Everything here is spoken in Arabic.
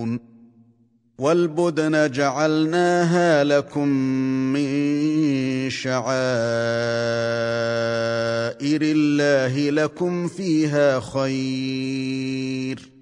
والبدن جعلناها لكم من شعائر الله لكم فيها خير